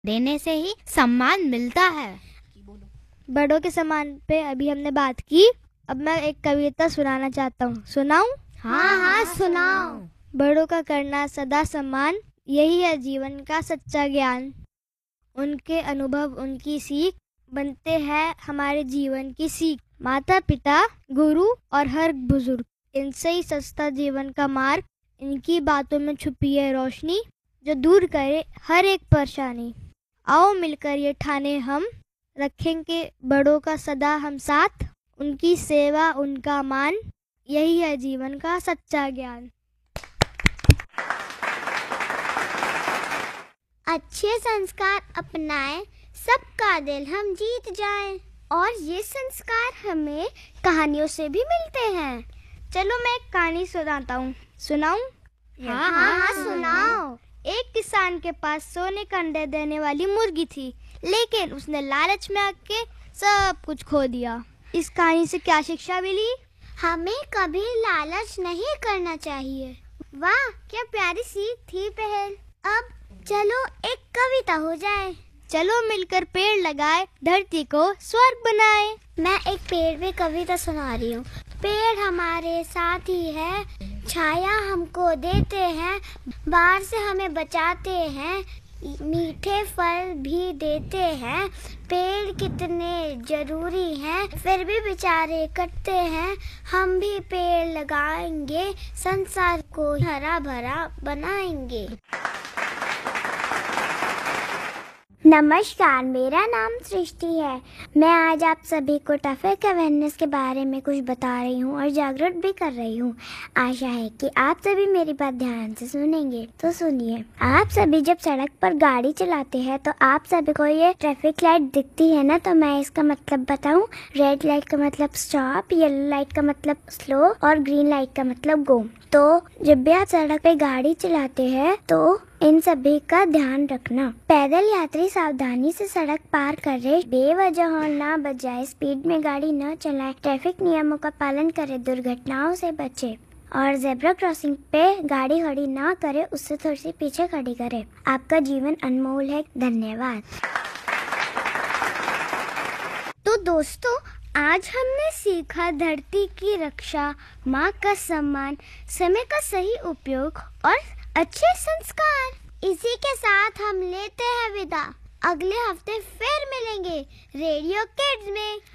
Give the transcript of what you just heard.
देने से ही सम्मान मिलता है। बड़ों के सम्मान पे अभी हमने बात की। अब मैं एक कविता सुनाना चाहता हूँ। सुनाऊं? हाँ हाँ सुनाओ। बड़ों का करना सदा सम्मान, यही है जीवन का सच्चा ज्ञान। उनके अनुभव, उनकी सीख बनते हैं हमारे जीवन की सीख। माता पिता, गुरु और हर बुजुर्ग, इनसे ही सस्ता जीवन का मार्ग। इनकी बातों में छुपी है रोशनी, जो दूर करे हर एक परेशानी। आओ मिलकर ये ठाने हम, रखेंगे बड़ों का सदा हम साथ। उनकी सेवा, उनका मान, यही है जीवन का सच्चा ज्ञान। अच्छे संस्कार अपनाएं, सबका दिल हम जीत जाएं। और ये संस्कार हमें कहानियों से भी मिलते हैं। चलो मैं एक कहानी सुनाता हूँ। सुनाऊं? हाँ सुनाओ। एक किसान के पास सोने का अंडे देने वाली मुर्गी थी, लेकिन उसने लालच में आके सब कुछ खो दिया। इस कहानी से क्या शिक्षा मिली? हमें कभी लालच नहीं करना चाहिए। वाह, क्या प्यारी सी थी पहल। अब चलो एक कविता हो जाए। चलो मिलकर पेड़ लगाए, धरती को स्वर्ग बनाए। मैं एक पेड़ पे कविता सुना रही हूँ। पेड़ हमारे साथी है, छाया हमको देते हैं, बाहर से हमें बचाते हैं, मीठे फल भी देते हैं। पेड़ कितने जरूरी हैं, फिर भी बेचारे कटते हैं। हम भी पेड़ लगाएंगे, संसार को हरा भरा बनाएंगे। नमस्कार, मेरा नाम सृष्टि है। मैं आज आप सभी को ट्रैफिक अवेयरनेस के बारे में कुछ बता रही हूँ और जागरूक भी कर रही हूँ। आशा है कि आप सभी मेरी बात ध्यान से सुनेंगे। तो सुनिए, आप सभी जब सड़क पर गाड़ी चलाते हैं तो आप सभी को ये ट्रैफिक लाइट दिखती है ना। तो मैं इसका मतलब बताऊँ। रेड लाइट का मतलब स्टॉप, येलो लाइट का मतलब स्लो और ग्रीन लाइट का मतलब गो। तो जब भी आप सड़क पे गाड़ी चलाते हैं तो इन सभी का ध्यान रखना। पैदल यात्री सावधानी से सड़क पार कर रहे, बेवजह हॉर्न ना बजाए, स्पीड में गाड़ी न चलाएं, ट्रैफिक नियमों का पालन करें, दुर्घटनाओं से बचें और जेब्रा क्रॉसिंग पे गाड़ी खड़ी ना करें, उससे थोड़ी सी पीछे खड़ी करें। आपका जीवन अनमोल है। धन्यवाद। तो दोस्तों, आज हमने सीखा धरती की रक्षा, माँ का सम्मान, समय का सही उपयोग और अच्छे संस्कार। इसी के साथ हम लेते हैं विदा। अगले हफ्ते फिर मिलेंगे रेडियो किड्स में।